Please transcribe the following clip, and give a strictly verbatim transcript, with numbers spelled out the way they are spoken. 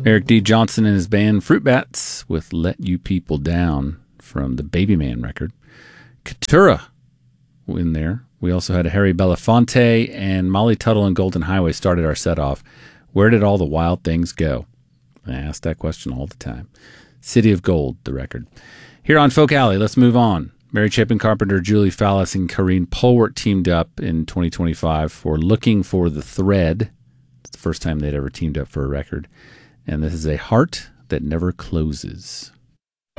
Eric D. Johnson and his band Fruit Bats with Let You People Down from the Baby Man record. Keturah in there. We also had a Harry Belafonte, and Molly Tuttle and Golden Highway started our set off. Where did all the wild things go? I ask that question all the time. City of Gold, the record. Here on Folk Alley, let's move on. Mary Chapin Carpenter, Julie Fallis, and Karine Polwart teamed up in twenty twenty-five for Looking for the Thread. It's the first time they'd ever teamed up for a record. And this is A Heart That Never Closes.